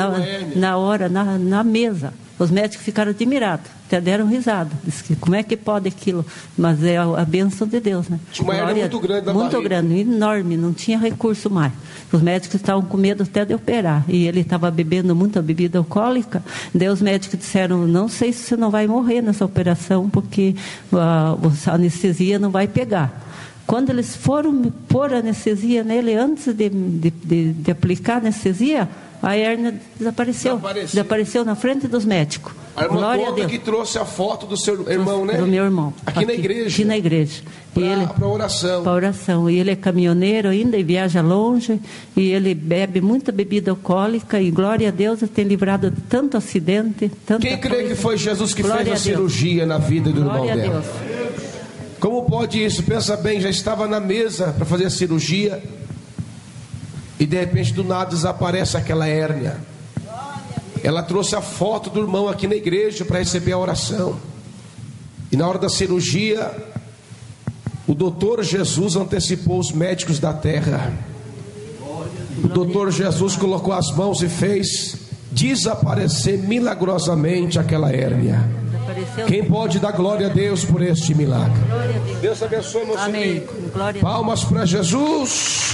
na hora, na mesa. Os médicos ficaram admirados, até deram risada. Disse que como é que pode aquilo? Mas é a bênção de Deus, né? Tinha uma hernia muito grande na barriga. Muito grande, enorme, não tinha recurso mais. Os médicos estavam com medo até de operar. E ele estava bebendo muita bebida alcoólica. Daí os médicos disseram, não sei se você não vai morrer nessa operação, porque a anestesia não vai pegar. Quando eles foram pôr anestesia nele, antes de aplicar anestesia, a hérnia desapareceu na frente dos médicos. A irmã conta que trouxe a foto do seu irmão, né? Do meu irmão. Aqui na igreja. Aqui na igreja. Para oração. Para oração. E ele é caminhoneiro ainda e viaja longe. E ele bebe muita bebida alcoólica. E glória a Deus, ele tem livrado de tanto acidente. Quem crê que foi Jesus que fez a cirurgia na vida do irmão dela? Deus. Como pode isso? Pensa bem, já estava na mesa para fazer a cirurgia. E de repente do nada desaparece aquela hérnia. Ela trouxe a foto do irmão aqui na igreja para receber a oração. E na hora da cirurgia, o doutor Jesus antecipou os médicos da terra. O doutor Jesus colocou as mãos e fez desaparecer milagrosamente aquela hérnia. Quem pode dar glória a Deus por este milagre? Deus abençoe, meu Senhor. Palmas para Jesus.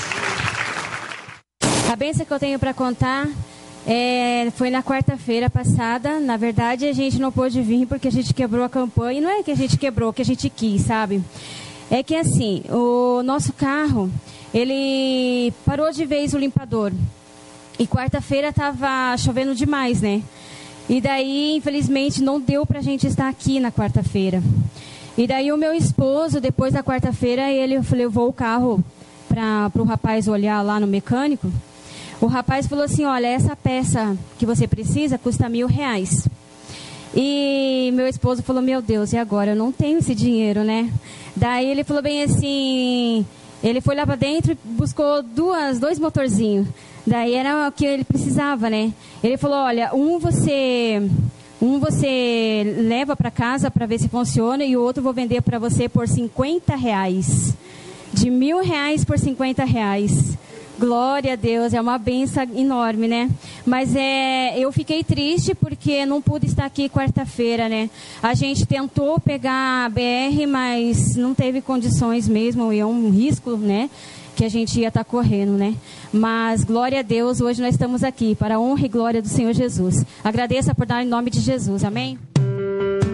A bênção que eu tenho para contar foi na quarta-feira passada. Na verdade, a gente não pôde vir porque a gente quebrou a campanha. E não é que a gente quebrou, que a gente quis, sabe? É que assim, o nosso carro, ele parou de vez o limpador. E quarta-feira estava chovendo demais, né? E daí, infelizmente, não deu pra gente estar aqui na quarta-feira. E daí o meu esposo, depois da quarta-feira, ele levou o carro para o rapaz olhar lá no mecânico. O rapaz falou assim, olha, essa peça que você precisa custa R$1.000. E meu esposo falou, meu Deus, e agora? Eu não tenho esse dinheiro, né? Daí ele falou bem assim, ele foi lá para dentro e buscou dois motorzinhos. Daí era o que ele precisava, né? Ele falou, olha, um você leva para casa para ver se funciona e o outro vou vender para você por R$50. De R$1.000 por R$50. Glória a Deus, é uma bênção enorme, né? Mas eu fiquei triste porque não pude estar aqui quarta-feira, né? A gente tentou pegar a BR, mas não teve condições mesmo, e é um risco, né? Que a gente ia estar correndo, né? Mas, glória a Deus, hoje nós estamos aqui para a honra e glória do Senhor Jesus. Agradeço por dar em nome de Jesus, amém?